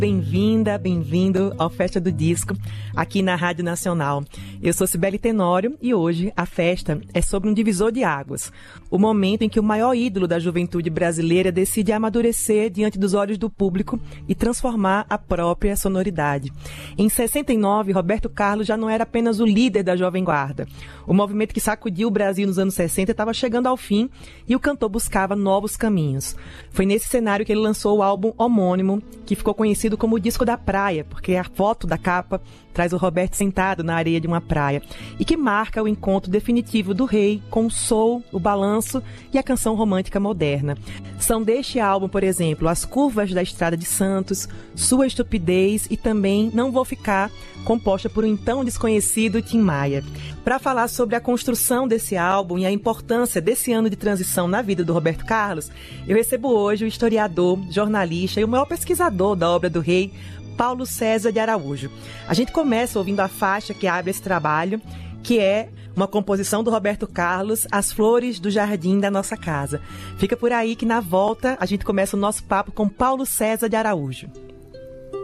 Bem-vinda, bem-vindo ao Festa do Disco, aqui na Rádio Nacional. Eu sou Cibele Tenório e hoje a festa é sobre um divisor de águas. O momento em que o maior ídolo da juventude brasileira decide amadurecer diante dos olhos do público e transformar a própria sonoridade. Em 69, Roberto Carlos já não era apenas o líder da Jovem Guarda. O movimento que sacudiu o Brasil nos anos 60 estava chegando ao fim e o cantor buscava novos caminhos. Foi nesse cenário que ele lançou o álbum homônimo, que ficou conhecido como o Disco da Praia, porque a foto da capa traz o Roberto sentado na areia de uma praia e que marca o encontro definitivo do rei com o soul, o balanço e a canção romântica moderna. São deste álbum, por exemplo, As Curvas da Estrada de Santos, Sua Estupidez e também Não Vou Ficar, composta por um então desconhecido Tim Maia. Para falar sobre a construção desse álbum e a importância desse ano de transição na vida do Roberto Carlos, eu recebo hoje o historiador, jornalista e o maior pesquisador da obra do rei, Paulo César de Araújo. A gente começa ouvindo a faixa que abre esse trabalho, que é uma composição do Roberto Carlos, As Flores do Jardim da Nossa Casa. Fica por aí que na volta a gente começa o nosso papo com Paulo César de Araújo.